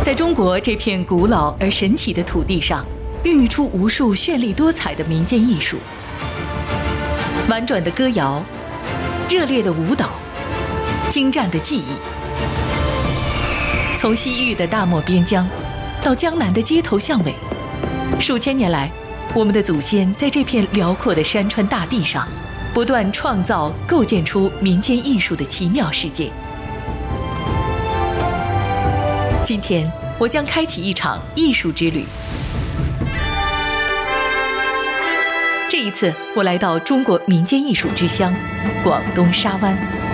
在中国这片古老而神奇的土地上，孕育出无数绚丽多彩的民间艺术。婉转的歌谣，热烈的舞蹈，精湛的技艺。从西域的大漠边疆，到江南的街头巷尾，数千年来，我们的祖先在这片辽阔的山川大地上，不断创造、构建出民间艺术的奇妙世界。今天，我将开启一场艺术之旅。这一次，我来到中国民间艺术之乡——广东沙湾。